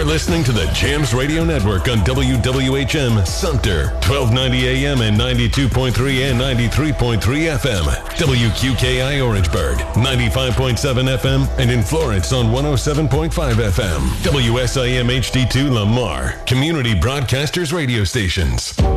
listening to the Jams Radio Network on WWHM Sumter, 1290 AM and 92.3 and 93.3 FM. WQKI Orangeburg, 95.7 FM, and in Florence on 107.5 FM. WSIM HD2 Lamar, Community Broadcasters Radio Stations.